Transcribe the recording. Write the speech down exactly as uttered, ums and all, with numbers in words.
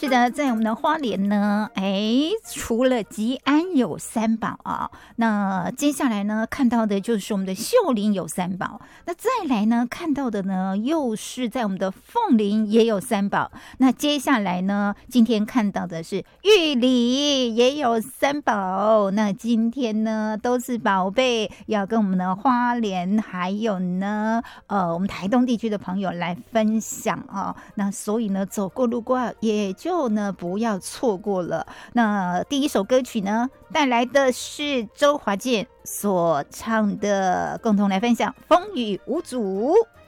是的，在我们的花莲呢，哎，除了吉安有三宝啊，那接下来呢看到的就是我们的秀林有三宝，那再来呢看到的呢又是在我们的凤林也有三宝，那接下来呢今天看到的是玉里也有三宝，那今天呢都是宝贝要跟我们的花莲还有呢呃我们台东地区的朋友来分享啊，那所以呢走过路过也就呢不要错过了。那第一首歌曲呢带来的是周华健所唱的，共同来分享风雨无阻。